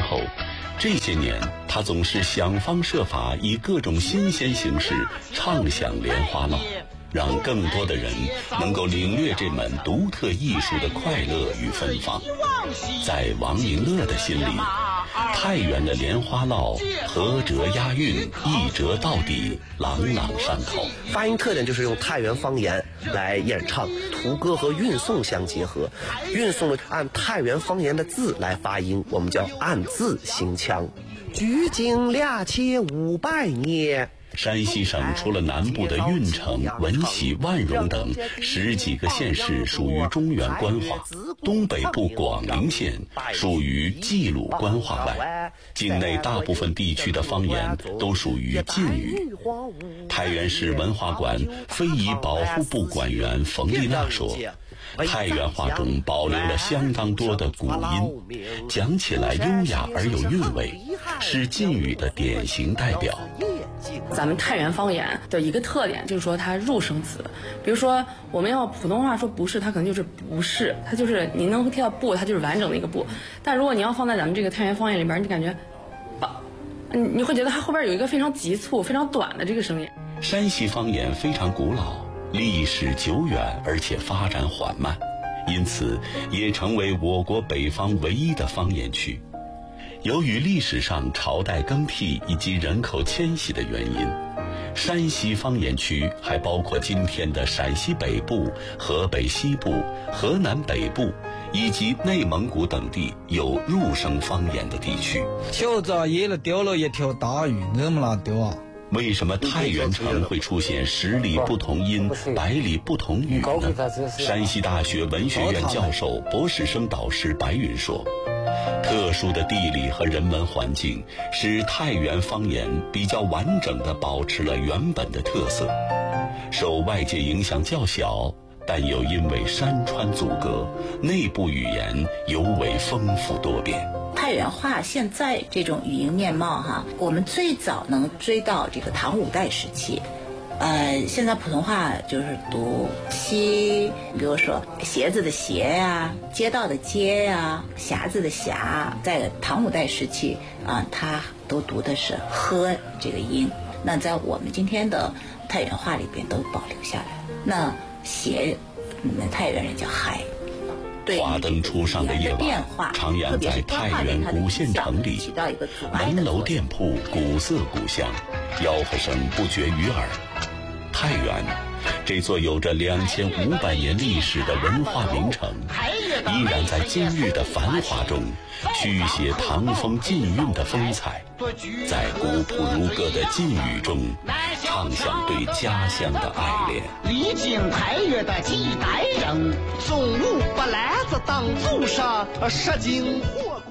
后，这些年他总是想方设法以各种新鲜形式唱响莲花落，让更多的人能够领略这门独特艺术的快乐与芬芳。在王明乐的心里，太原的莲花落合辙押韵，一折到底，朗朗上口。 发音特点就是用太原方言来演唱，图歌和韵诵相结合，韵诵的按太原方言的字来发音，我们叫按字行腔。距今2700年。 山西省除了南部的运城、闻喜、万荣等10几个县市属于中原官话，东北部广陵县属于冀鲁官话外，境内大部分地区的方言都属于晋语。太原市文化馆非遗保护部馆员冯丽娜说，太原话中保留了相当多的古音，讲起来优雅而有韵味，是晋语的典型代表。 咱们太原方言的一个特点就是说它入声词，比如说我们要普通话说不是，它可能就是不是，它就是你能听到不，它就是完整的一个不。但如果你要放在咱们这个太原方言里边，你感觉你会觉得它后边有一个非常急促非常短的这个声音。 山西方言非常古老，历史久远，而且发展缓慢，因此也成为我国北方唯一的方言区。由于历史上朝代更替以及人口迁徙的原因，山西方言区还包括今天的陕西北部、河北西部、河南北部以及内蒙古等地有入声方言的地区。 小子野了钓了一条大鱼，怎么了钓啊？ 为什么太原城会出现10里不同音、100里不同语呢？山西大学文学院教授、博士生导师白云说，特殊的地理和人文环境使太原方言比较完整地保持了原本的特色，受外界影响较小，但又因为山川阻隔，内部语言尤为丰富多变。 太原话现在这种语音面貌我们最早能追到这个唐五代时期。现在普通话就是读西，比如说鞋子的鞋呀、街道的街呀、匣子的匣，在唐五代时期它都读的是呵这个音。那在我们今天的太原话里边都保留下来。那鞋，太原人叫嗨。 华灯初上的夜晚，徜徉在太原古县城里，门楼店铺古色古香，吆喝声不绝于耳。太原这座有着2500年历史的文化名城，依然在今日的繁华中续写唐风晋韵的风采，在古朴如歌的晋语中唱响对家乡的爱恋。 历经太原的几代人，中午把篮子当祖上，食尽火锅。